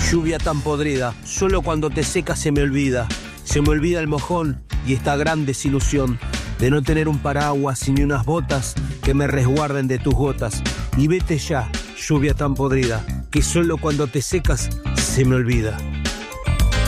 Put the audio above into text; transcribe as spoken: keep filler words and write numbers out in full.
Lluvia tan podrida, solo cuando te seca se me olvida. Se me olvida el mojón y esta gran desilusión de no tener un paraguas ni unas botas que me resguarden de tus gotas. Y vete ya, lluvia tan podrida, que solo cuando te secas se me olvida.